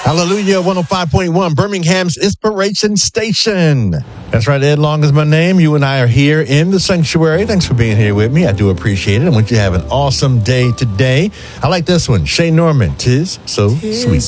Hallelujah, 105.1, Birmingham's Inspiration Station. That's right, Ed Long is my name. You and I are here in the sanctuary. Thanks for being here with me. I do appreciate it. I want you to have an awesome day today. I like this one. Shay Norman, 'Tis So Sweet.